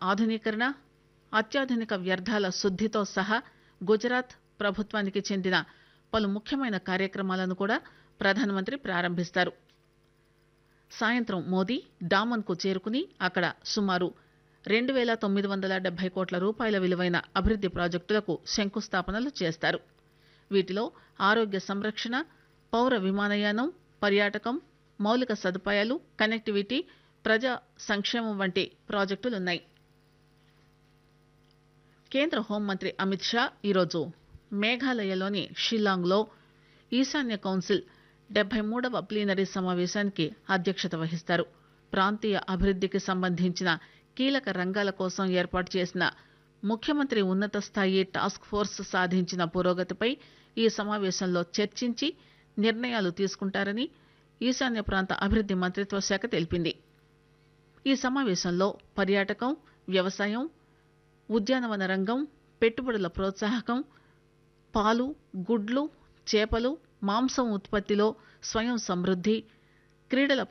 ఆధునీకరణ, అత్యాధునిక వ్యర్థాల శుద్దితో సహా గుజరాత్ ప్రభుత్వానికి చెందిన పలు ముఖ్యమైన కార్యక్రమాలను కూడా ప్రధానమంత్రి ప్రారంభిస్తారు. సాయంత్రం మోదీ డామన్ కు చేరుకుని అక్కడ సుమారు 2970 కోట్ల రూపాయల విలువైన అభివృద్ది ప్రాజెక్టులకు శంకుస్థాపనలు చేస్తారు. వీటిలో ఆరోగ్య సంరక్షణ, పౌర విమానయానం, పర్యాటకం, మౌలిక సదుపాయాలు, కనెక్టివిటీ, ప్రజా సంక్షేమం వంటి ప్రాజెక్టులున్నాయి. కేంద్ర హోంమంత్రి అమిత్ షా ఈరోజు మేఘాలయలోని షిల్లాంగ్ లో ఈశాన్య కౌన్సిల్ 73వ ప్లీనరీ సమావేశానికి అధ్యక్షత వహిస్తారు. ప్రాంతీయ అభివృద్దికి సంబంధించిన కీలక రంగాల కోసం ఏర్పాటు చేసిన ముఖ్యమంత్రి ఉన్నత స్థాయి టాస్క్ ఫోర్స్ సాధించిన పురోగతిపై ఈ సమావేశంలో చర్చించి నిర్ణయాలు తీసుకుంటారని ఈశాన్య ప్రాంత అభివృద్ది మంత్రిత్వ శాఖ తెలిపింది. ఈ సమావేశంలో పర్యాటకం, వ్యవసాయం, ఉద్యానవన రంగం, పెట్టుబడుల ప్రోత్సాహకం, పాలు, గుడ్లు, చేపలు, మాంసం ఉత్పత్తిలో స్వయం సమృద్ది, క్రీడల